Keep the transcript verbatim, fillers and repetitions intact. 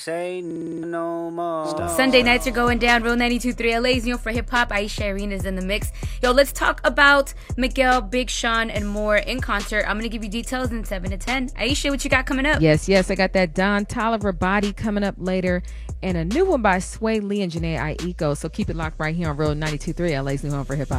Say no more. Stop. Sunday nights are going down. Real ninety-two point three L A's New for Hip Hop. Aisha Irene is in the mix. Yo, let's talk about Miguel, Big Sean, and more in concert. I'm going to give you details in seven to ten. Aisha, what you got coming up? Yes, yes. I got that Don Toliver Body coming up later. And a new one by Sway Lee and Janae Aiko. So keep it locked right here on Real ninety-two point three L A's New Home for Hip Hop.